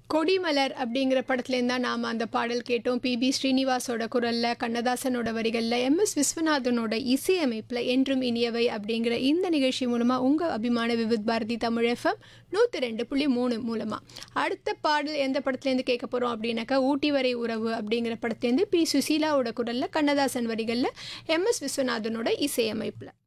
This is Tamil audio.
கொடிமலர் அப்படிங்கிற படத்துலேருந்து தான் நாம் அந்த பாடல் கேட்டோம். பி.பி. ஸ்ரீனிவாசோட குரல்ல, கண்ணதாசனோட வரிகள்ல, எம்.எஸ். விஸ்வநாதனோட இசையமைப்பில் என்றும் இனியவை அப்படிங்கிற இந்த நிகழ்ச்சி மூலமாக உங்கள் அபிமான விவித் பாரதி தமிழ் எஃப்எம் 102.3 மூலமாக அடுத்த பாடல் எந்த படத்துலேருந்து கேட்க போகிறோம் அப்படின்னாக்கா, ஊட்டி வரை உறவு அப்படிங்கிற படத்துலேருந்து பி. சுசீலாவோட குரல்ல, கண்ணதாசன் வரிகளில், எம்.எஸ். விஸ்வநாதனோட இசையமைப்பில்.